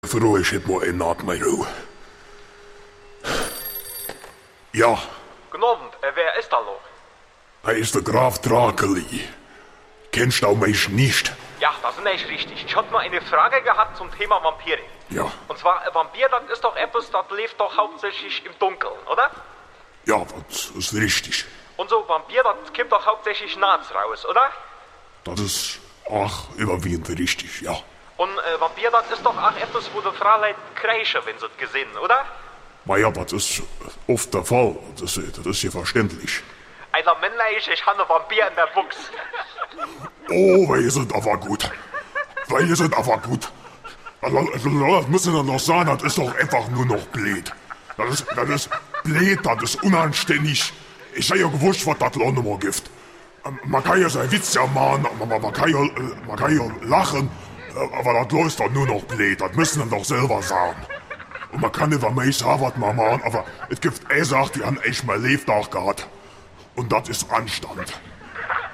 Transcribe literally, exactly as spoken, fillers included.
froh, ich hätte mal eine Naht mehr Ruhe. Ja, Guten Abend, äh, wer ist da noch? er ist der Graf Drakeli. Kennst du mich nicht? Ja, das ist nicht richtig. Ich hab nur eine Frage gehabt zum Thema Vampire. Ja, Und zwar, äh, Vampir, das ist doch etwas, das lebt doch hauptsächlich im Dunkeln, oder? ja, das ist richtig. Und so Vampir, das kommt doch hauptsächlich nachts raus, oder? Das ist auch überwiegend richtig, ja. Und äh, Vampir, das ist doch auch etwas, wo die Frauen kreischen, wenn sie es gesehen, oder? Ma ja, das ist oft der Fall. Das, das ist ja verständlich. Also männlich, ich habe einen Vampir in der Buchs. Oh, wir sind aber gut. Wir sind aber gut. Also, das müssen wir noch sagen, das ist doch einfach nur noch blöd. Das ist, das ist blöd, das ist unanständig. Ich hab ja gewusst, was das noch mal gibt. Man kann ja seinen Witz ja machen, man, man, kann ja, man kann ja lachen, aber das läuft doch nur noch blöd. Das müssen wir doch selber sagen. Und man kann nicht mehr sagen, was man machen, aber es gibt eine Sache, die haben echt mal Lebtag gehabt. Und das ist Anstand.